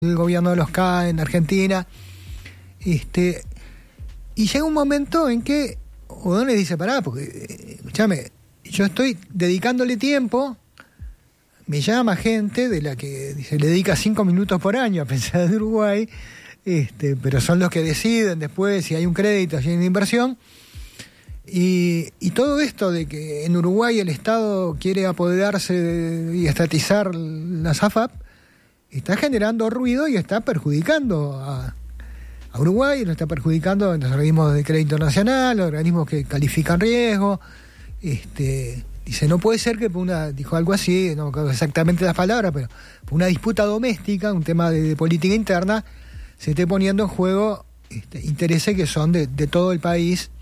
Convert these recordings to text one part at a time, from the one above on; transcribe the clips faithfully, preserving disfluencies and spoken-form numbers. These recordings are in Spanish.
el gobierno de los K A en Argentina, este, y llega un momento en que O'Donnell dice, pará, porque, escúchame, yo estoy dedicándole tiempo, me llama gente de la que se le dedica cinco minutos por año a pensar en Uruguay, este, pero son los que deciden después si hay un crédito, si hay una inversión, y, y todo esto de que en Uruguay el Estado quiere apoderarse de, y estatizar las A F A P, está generando ruido y está perjudicando a, a Uruguay, lo está perjudicando en los organismos de crédito nacional, los organismos que califican riesgo. Este, dice, no puede ser que por una, dijo algo así, no recuerdo exactamente las palabras, pero por una disputa doméstica, un tema de, de política interna, se esté poniendo en juego este, intereses que son de, de todo el país.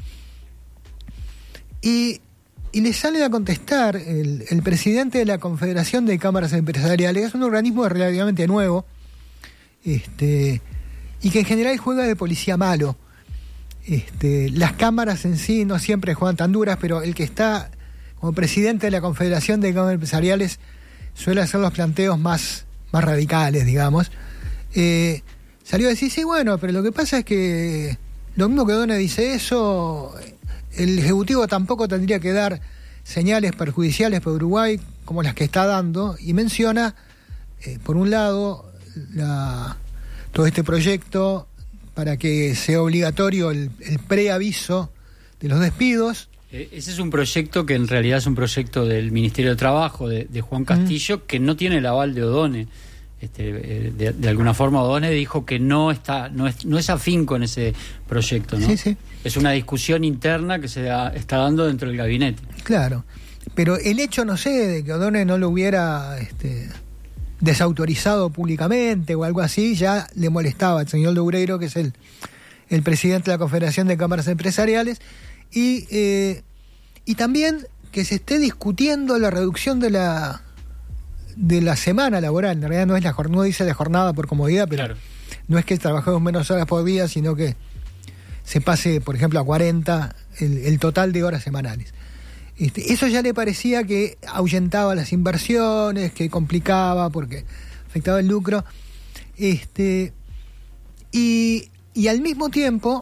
Y Y le sale a contestar el, el presidente de la Confederación de Cámaras Empresariales, que es un organismo relativamente nuevo, este, y que en general juega de policía malo. Este, las cámaras en sí no siempre juegan tan duras, pero el que está como presidente de la Confederación de Cámaras Empresariales suele hacer los planteos más, más radicales, digamos. Eh, salió a decir, sí, bueno, pero lo que pasa es que lo mismo que O'Donnell dice eso, el Ejecutivo tampoco tendría que dar señales perjudiciales para Uruguay como las que está dando, y menciona, eh, por un lado, la, todo este proyecto para que sea obligatorio el, el preaviso de los despidos. Eh, ese es un proyecto que en realidad es un proyecto del Ministerio de Trabajo, de, de Juan Castillo, mm. que no tiene el aval de O'Donnell. Este, de, de alguna forma O'Donnell dijo que no está no es, no es afín con ese proyecto, ¿no? Sí, sí. Es una discusión interna que se da, está dando dentro del gabinete. Claro, pero el hecho, no sé, de que O'Donnell no lo hubiera este, desautorizado públicamente o algo así, ya le molestaba al señor Loureiro, que es el, el presidente de la Confederación de Cámaras Empresariales, y, eh, y también que se esté discutiendo la reducción de la de la semana laboral. En realidad no es la jornada, no dice la jornada por comodidad, pero claro, no es que trabajemos menos horas por día, sino que se pase, por ejemplo, a cuarenta el, el total de horas semanales. Este, eso ya le parecía que ahuyentaba las inversiones, que complicaba porque afectaba el lucro. Este, y, y al mismo tiempo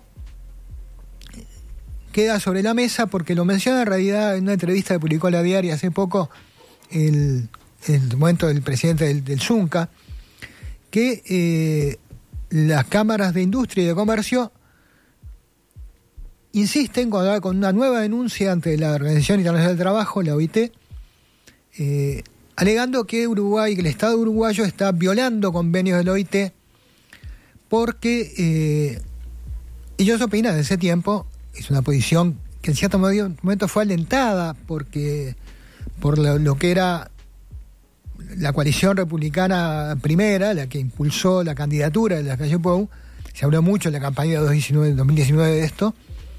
queda sobre la mesa, porque lo menciona en realidad en una entrevista que publicó La Diaria hace poco, el en el momento del presidente del, del Zunca, que eh, las cámaras de industria y de comercio insisten con, con una nueva denuncia ante la Organización Internacional del Trabajo, la O I T, eh, alegando que Uruguay, que el Estado uruguayo está violando convenios de la O I T, porque eh, ellos opinan en ese tiempo, es una posición que en cierto momento fue alentada porque por lo, lo que era la coalición republicana primera, la que impulsó la candidatura de la calle Pou. Se habló mucho en la campaña de dos mil diecinueve de esto.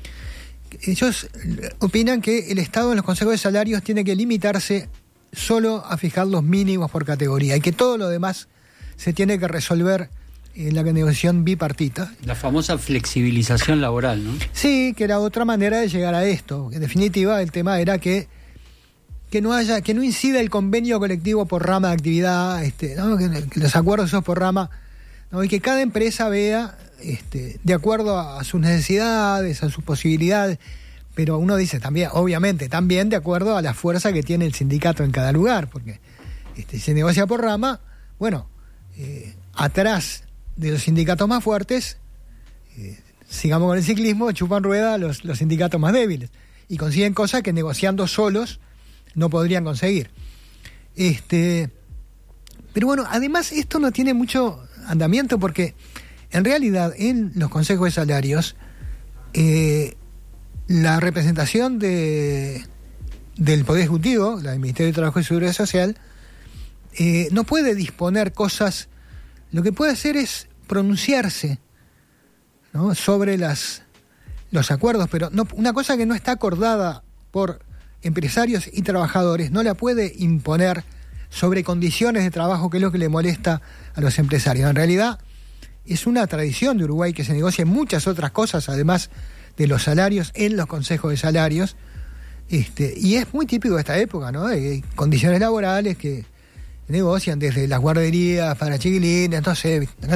Ellos opinan que el Estado en los consejos de salarios tiene que limitarse solo a fijar los mínimos por categoría y que todo lo demás se tiene que resolver en la negociación bipartita. La famosa flexibilización laboral, ¿no? Sí, que era otra manera de llegar a esto. En definitiva, el tema era que que no haya, que no incida el convenio colectivo por rama de actividad, este, ¿no? que, que los acuerdos son por rama, ¿no? Y que cada empresa vea este, de acuerdo a, a sus necesidades, a sus posibilidades, pero uno dice también, obviamente, también de acuerdo a la fuerza que tiene el sindicato en cada lugar, porque este, se negocia por rama, bueno, eh, atrás de los sindicatos más fuertes, eh, sigamos con el ciclismo, chupan rueda los, los sindicatos más débiles, y consiguen cosas que negociando solos no podrían conseguir. Este, pero bueno, además esto no tiene mucho andamiento porque en realidad en los consejos de salarios eh, la representación de del Poder Ejecutivo, la del Ministerio de Trabajo y Seguridad Social, eh, no puede disponer cosas, lo que puede hacer es pronunciarse, ¿no?, sobre las los acuerdos, pero no, una cosa que no está acordada por empresarios y trabajadores no la puede imponer sobre condiciones de trabajo, que es lo que le molesta a los empresarios. En realidad es una tradición de Uruguay que se negocien muchas otras cosas además de los salarios en los consejos de salarios, este, y es muy típico de esta época, ¿no? De condiciones laborales que negocian desde las guarderías para chiquilines, entonces